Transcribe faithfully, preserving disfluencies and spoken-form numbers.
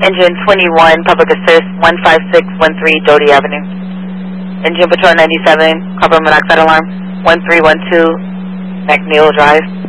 Engine twenty-one, Public Assist, one five six one three, Doty Avenue. Engine Patrol ninety-seven, Carbon Monoxide Alarm, one three one two, McNeil Drive.